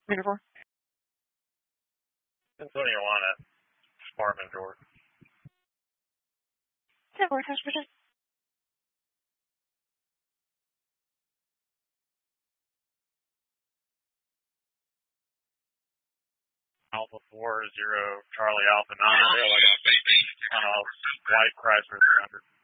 Uniform. That's what you want at Sparman door. 10-4, transportation. Alpha 40 Charlie Alpha 9. White Chrysler 300.